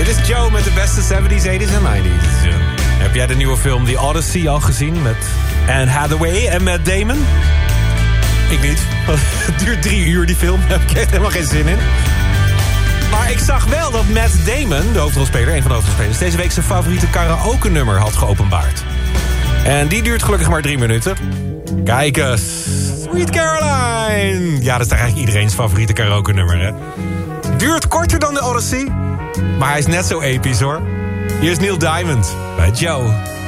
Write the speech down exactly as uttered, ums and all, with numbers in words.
Dit is Joe met de beste zeventies, tachtigs en negentigs. Heb jij de nieuwe film The Odyssey al gezien met Anne Hathaway en Matt Damon? Ik niet. Het duurt drie uur die film, daar heb ik echt helemaal geen zin in. Maar ik zag wel dat Matt Damon, de hoofdrolspeler, een van de hoofdrolspelers, deze week zijn favoriete karaoke nummer had geopenbaard. En die duurt gelukkig maar drie minuten. Kijk eens. Sweet Caroline. Ja, dat is toch eigenlijk iedereen's favoriete karaoke nummer, hè? Duurt korter dan de Odyssey, maar hij is net zo episch, hoor. Hier is Neil Diamond bij Joe.